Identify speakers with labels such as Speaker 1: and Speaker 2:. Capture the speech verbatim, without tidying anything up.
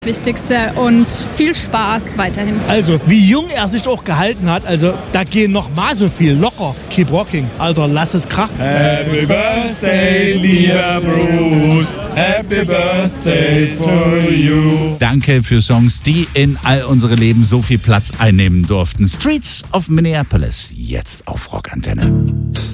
Speaker 1: Wichtigste und viel Spaß weiterhin.
Speaker 2: Also, wie jung er sich auch gehalten hat, also da gehen noch mal so viel locker. Keep rocking, Alter, lass es krachen.
Speaker 3: Happy Birthday, dear Bruce. Happy Birthday to you.
Speaker 4: Danke für Songs, die in all unsere Leben so viel Platz einnehmen durften. Streets of Minneapolis, jetzt auf Rockantenne.